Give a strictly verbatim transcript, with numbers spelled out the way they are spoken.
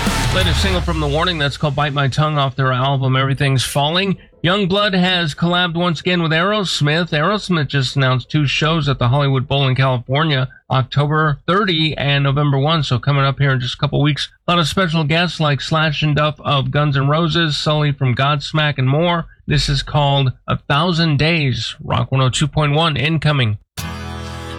Latest single from The Warning, that's called Bite My Tongue, off their album Everything's Falling. Youngblood has collabed once again with Aerosmith. Aerosmith just announced two shows at the Hollywood Bowl in California, October thirtieth and November first, so coming up here in just a couple weeks. A lot of special guests like Slash and Duff of Guns N' Roses, Sully from Godsmack, and more. This is called A Thousand Days. Rock one oh two point one incoming.